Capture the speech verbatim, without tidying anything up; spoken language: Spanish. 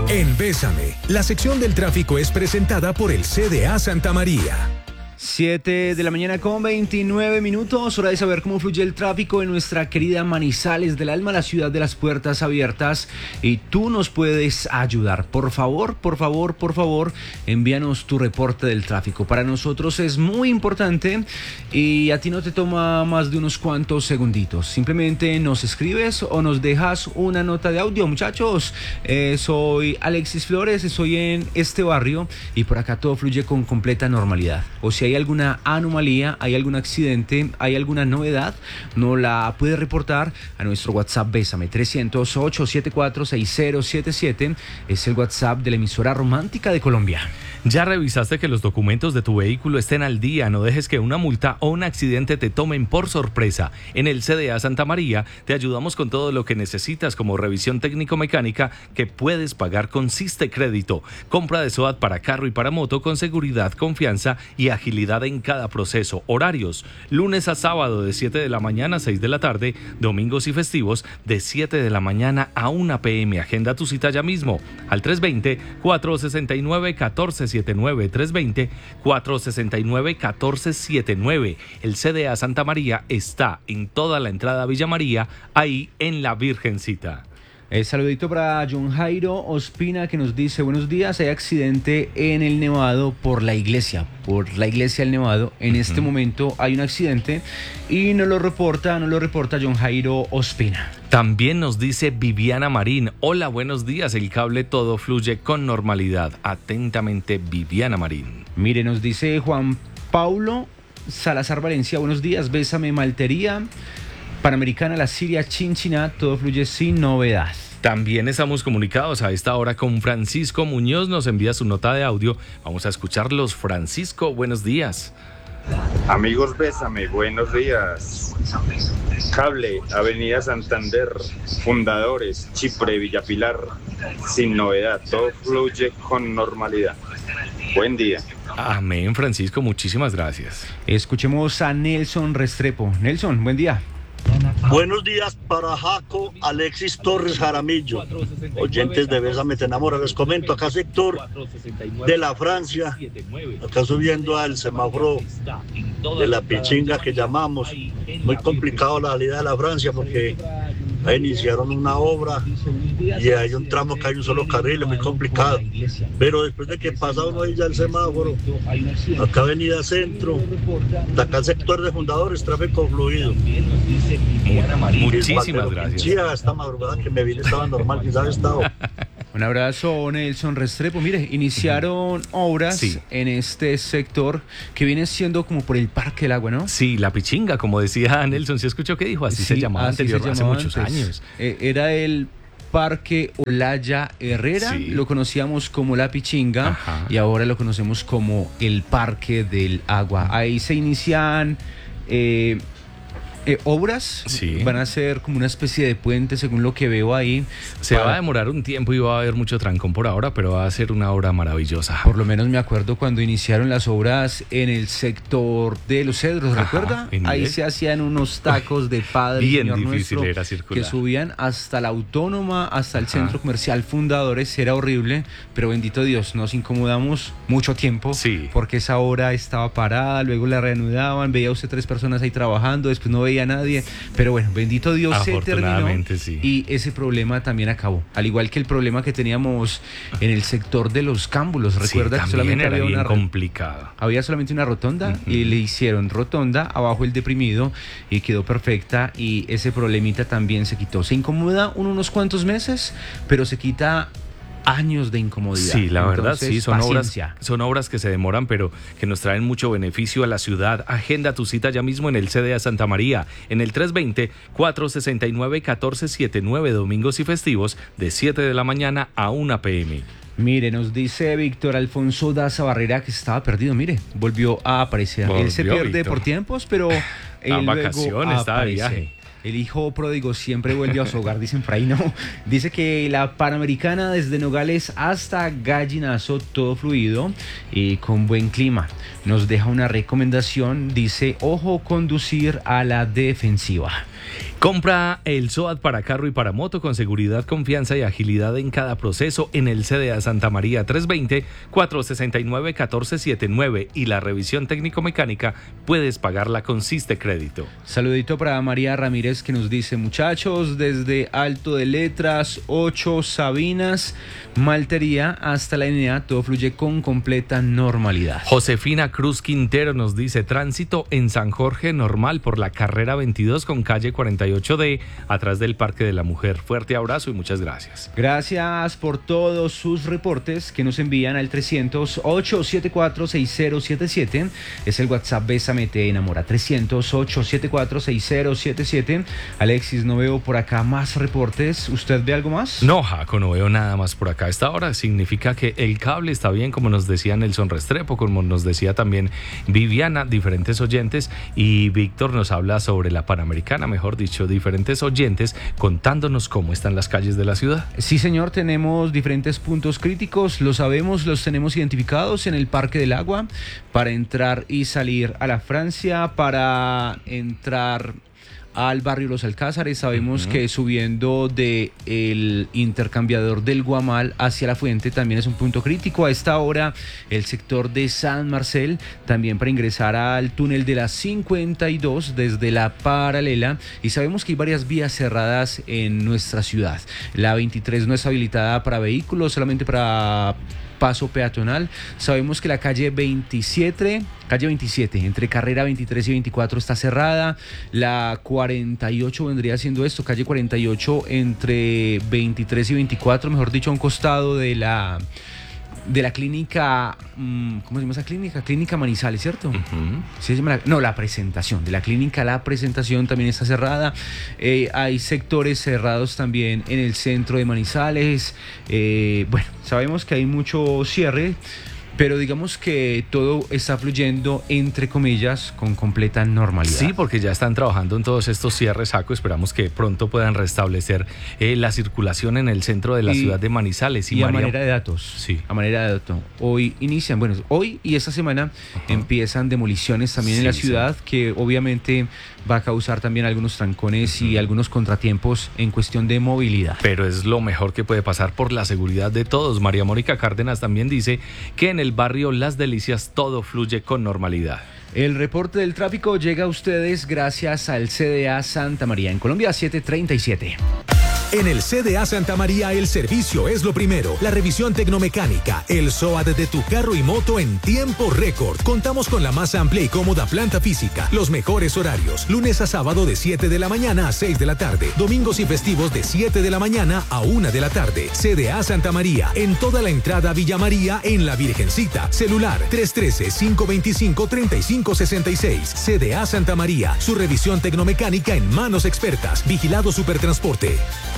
En Bésame, la sección del tráfico es presentada por el C D A Santa María. siete de la mañana con veintinueve minutos, hora de saber cómo fluye el tráfico en nuestra querida Manizales del Alma, la ciudad de las puertas abiertas, y tú nos puedes ayudar. Por favor, por favor, por favor, envíanos tu reporte del tráfico. Para nosotros es muy importante y a ti no te toma más de unos cuantos segunditos. Simplemente nos escribes o nos dejas una nota de audio. Muchachos, eh, soy Alexis Flores, estoy en este barrio y por acá todo fluye con completa normalidad. O si hay alguna anomalía, hay algún accidente, hay alguna novedad, nos la puede reportar a nuestro WhatsApp Bésame trescientos ocho setenta y cuatro sesenta setenta y siete. Es el WhatsApp de la emisora romántica de Colombia. ¿Ya revisaste que los documentos de tu vehículo estén al día? No dejes que una multa o un accidente te tomen por sorpresa. En el C D A Santa María te ayudamos con todo lo que necesitas, como revisión técnico-mecánica que puedes pagar con Siste Crédito, compra de SOAT para carro y para moto con seguridad, confianza y agilidad en cada proceso. Horarios: lunes a sábado de siete de la mañana a seis de la tarde, domingos y festivos de siete de la mañana a una pe eme. Agenda tu cita ya mismo al tres dos cero, cuatro seis nueve, uno cuatro siete nueve, tres dos cero, cuatro seis nueve, uno cuatro siete nueve. El C D A Santa María está en toda la entrada a Villa María, ahí en la Virgencita. El saludito para John Jairo Ospina, que nos dice: buenos días, hay accidente en el Nevado por la iglesia, por la iglesia del Nevado. En uh-huh. este momento hay un accidente y no lo reporta, no lo reporta John Jairo Ospina. También nos dice Viviana Marín: hola, buenos días, el cable todo fluye con normalidad. Atentamente, Viviana Marín. Mire, nos dice Juan Paulo Salazar Valencia: buenos días, Bésame Maltería, Panamericana, La Siria, Chinchiná, todo fluye sin novedad. También estamos comunicados a esta hora con Francisco Muñoz, nos envía su nota de audio. Vamos a escucharlos. Francisco, buenos días. Amigos, Bésame, buenos días. Cable, Avenida Santander, Fundadores, Chipre, Villapilar, sin novedad, todo fluye con normalidad. Buen día. Amén, Francisco, muchísimas gracias. Escuchemos a Nelson Restrepo. Nelson, buen día. Buenos días para Jaco, Alexis Torres Jaramillo, oyentes de Bésame Te Enamora. Les comento, acá sector de la Francia, acá subiendo al semáforo de la Pichinga que llamamos, muy complicado la salida de la Francia porque ahí iniciaron una obra y hay un tramo que hay un solo carril, es muy complicado, pero después de que pasa uno ahí ya el semáforo, acá Avenida Centro, de acá el sector de Fundadores, tráfico fluido. Muchísimas gracias. Sí, esta madrugada que me vine estaba normal, quizás estado. Un abrazo, Nelson Restrepo. Mire, iniciaron obras sí. en este sector que viene siendo como por el Parque del Agua, ¿no? Sí, la Pichinga, como decía Nelson, ¿sí escuchó qué dijo? Así sí, se llamaba así anterior, se hace llamaba muchos antes. años. Eh, era el Parque Olaya Herrera, sí. lo conocíamos como la Pichinga. Ajá. Y ahora lo conocemos como el Parque del Agua. Ahí se inician Eh, Eh, obras, sí. van a ser como una especie de puente, según lo que veo ahí. Se para... va a demorar un tiempo y va a haber mucho trancón por ahora, pero va a ser una obra maravillosa. Por lo menos me acuerdo cuando iniciaron las obras en el sector de Los Cedros, ¿recuerda? Ajá, ahí se hacían unos tacos de Padre Bien Señor difícil nuestro, era circular. que subían hasta la Autónoma, hasta el Ajá. centro comercial Fundadores. Era horrible, pero bendito Dios, nos incomodamos mucho tiempo, sí. porque esa obra estaba parada, luego la reanudaban, veía usted tres personas ahí trabajando, después no veía a nadie, pero bueno, bendito Dios, se terminó sí. y ese problema también acabó, al igual que el problema que teníamos en el sector de los Cámbulos. Recuerda sí, que solamente era había bien una complicado. Había solamente una rotonda uh-huh. y le hicieron rotonda abajo el deprimido y quedó perfecta, y ese problemita también se quitó. Se incomoda unos cuantos meses, pero se quita años de incomodidad. Sí, la Entonces, verdad, sí, son obras, paciencia. son obras que se demoran, pero que nos traen mucho beneficio a la ciudad. Agenda tu cita ya mismo en el C D A Santa María, en el tres dos cero, cuatro seis nueve, uno cuatro siete nueve, domingos y festivos, de siete de la mañana a una pe eme. Mire, nos dice Víctor Alfonso Daza Barrera que estaba perdido. Mire, volvió a aparecer. Volvió, él se pierde Víctor. por tiempos, pero él a vacaciones, luego estaba de viaje. El hijo pródigo siempre vuelve a su hogar, dicen por ahí, ¿no? Dice que la Panamericana desde Nogales hasta Gallinazo, todo fluido y con buen clima. Nos deja una recomendación, dice, ojo conducir a la defensiva. Compra el SOAT para carro y para moto con seguridad, confianza y agilidad en cada proceso en el C D A Santa María tres dos cero, cuatro seis nueve, uno cuatro siete nueve y la revisión técnico-mecánica puedes pagarla con Siste Crédito. Saludito para María Ramírez que nos dice, muchachos, desde Alto de Letras, ocho Sabinas, Maltería hasta la N A, todo fluye con completa normalidad. Josefina Cruz Quintero nos dice, tránsito en San Jorge normal por la carrera veintidós con calle cuarenta y ocho D, atrás del Parque de la Mujer. Fuerte abrazo y muchas gracias. Gracias por todos sus reportes que nos envían al trescientos, ocho siete cuatro, seis cero siete siete. Es el WhatsApp Bésame Te Enamora, trescientos, ocho siete cuatro, seis cero siete siete. Alexis, no veo por acá más reportes. ¿Usted ve algo más? No, Jaco, no veo nada más por acá. A esta hora significa que el cable está bien, como nos decía Nelson Restrepo, como nos decía también Viviana, diferentes oyentes, y Víctor nos habla sobre la Panamericana, mejor dicho, diferentes oyentes contándonos cómo están las calles de la ciudad. Sí, señor, tenemos diferentes puntos críticos, lo sabemos, los tenemos identificados en el Parque del Agua, para entrar y salir a la Francia, para entrar al barrio Los Alcázares. Sabemos uh-huh. que subiendo de el intercambiador del Guamal hacia la Fuente también es un punto crítico. A esta hora el sector de San Marcel, también para ingresar al túnel de la cincuenta y dos desde la paralela, y sabemos que hay varias vías cerradas en nuestra ciudad. La veintitrés no es habilitada para vehículos, solamente para paso peatonal. Sabemos que la calle veintisiete, calle veintisiete, entre carrera veintitrés y veinticuatro está cerrada. La cuarenta y ocho vendría siendo esto, calle cuarenta y ocho entre veintitrés y veinticuatro, mejor dicho, a un costado de la de la clínica, ¿cómo se llama esa clínica? Clínica Manizales, ¿cierto? Uh-huh. ¿Sí se llama la, no, la presentación, de la clínica La Presentación también está cerrada. Eh, hay sectores cerrados también en el centro de Manizales. Eh, bueno, sabemos que hay mucho cierre, pero digamos que todo está fluyendo, entre comillas, con completa normalidad. Sí, porque ya están trabajando en todos estos cierres, Jaco. Esperamos que pronto puedan restablecer eh, la circulación en el centro de la y, ciudad de Manizales. Y, y María... a manera de datos. Sí. A manera de datos. Hoy inician, bueno, hoy y esta semana uh-huh. empiezan demoliciones también sí, en la ciudad, sí. que obviamente va a causar también algunos trancones uh-huh. y algunos contratiempos en cuestión de movilidad. Pero es lo mejor que puede pasar por la seguridad de todos. María Mónica Cárdenas también dice que en el barrio Las Delicias todo fluye con normalidad. El reporte del tráfico llega a ustedes gracias al C D A Santa María en Colombia siete treinta y siete. En el C D A Santa María el servicio es lo primero. La revisión tecnomecánica, el SOAT de tu carro y moto en tiempo récord. Contamos con la más amplia y cómoda planta física. Los mejores horarios. Lunes a sábado de siete de la mañana a seis de la tarde. Domingos y festivos de siete de la mañana a una de la tarde. C D A Santa María. En toda la entrada Villa María en La Virgencita. Celular tres uno tres, cinco dos cinco, tres cinco seis seis. C D A Santa María. Su revisión tecnomecánica en manos expertas. Vigilado Supertransporte.